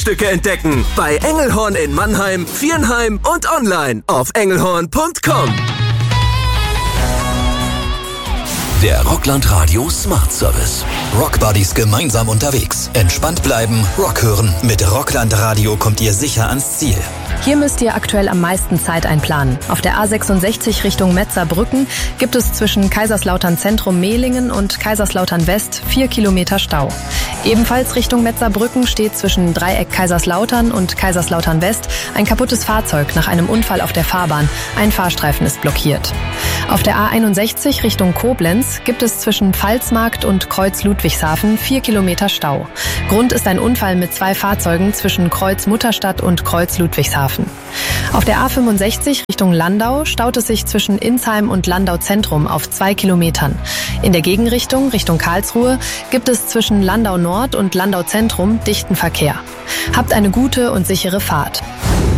Stücke entdecken bei Engelhorn in Mannheim, Viernheim und online auf engelhorn.com. Der Rockland Radio Smart Service. Rockbuddies gemeinsam unterwegs. Entspannt bleiben, Rock hören. Mit Rockland Radio kommt ihr sicher ans Ziel. Hier müsst ihr aktuell am meisten Zeit einplanen. Auf der A66 Richtung Metzerbrücken gibt es zwischen Kaiserslautern Zentrum Mehlingen und Kaiserslautern West 4 Kilometer Stau. Ebenfalls Richtung Metzerbrücken steht zwischen Dreieck Kaiserslautern und Kaiserslautern West ein kaputtes Fahrzeug nach einem Unfall auf der Fahrbahn. Ein Fahrstreifen ist blockiert. Auf der A61 Richtung Koblenz gibt es zwischen Pfalzmarkt und Kreuz Ludwigshafen 4 Kilometer Stau. Grund ist ein Unfall mit 2 Fahrzeugen zwischen Kreuz Mutterstadt und Kreuz Ludwigshafen. Auf der A65 Richtung Landau staut es sich zwischen Insheim und Landau Zentrum auf 2 Kilometern. In der Gegenrichtung Richtung Karlsruhe gibt es zwischen Landau Nord und Landau Zentrum dichten Verkehr. Habt eine gute und sichere Fahrt.